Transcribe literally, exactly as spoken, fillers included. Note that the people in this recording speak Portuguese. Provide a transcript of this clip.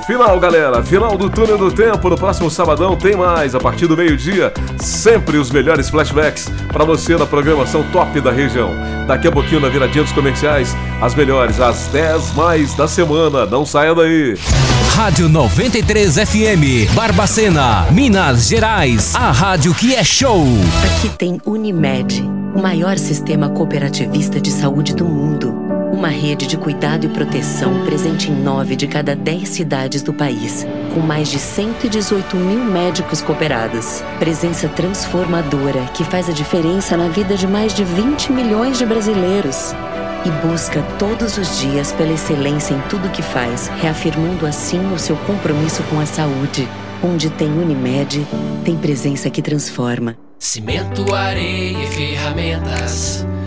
Final, galera, final do Túnel do Tempo. No próximo sabadão tem mais, a partir do meio-dia. Sempre os melhores flashbacks pra você na programação top da região. Daqui a pouquinho, na viradinha dos comerciais, as melhores, as dez mais da semana. Não saia daí. Rádio noventa e três F M, Barbacena, Minas Gerais. A rádio que é show. Aqui tem Unimed, o maior sistema cooperativista de saúde do mundo. Uma rede de cuidado e proteção presente em nove de cada dez cidades do país, com mais de cento e dezoito mil médicos cooperados. Presença transformadora que faz a diferença na vida de mais de vinte milhões de brasileiros. E busca todos os dias pela excelência em tudo que faz, reafirmando assim o seu compromisso com a saúde. Onde tem Unimed, tem presença que transforma. Cimento, areia e ferramentas,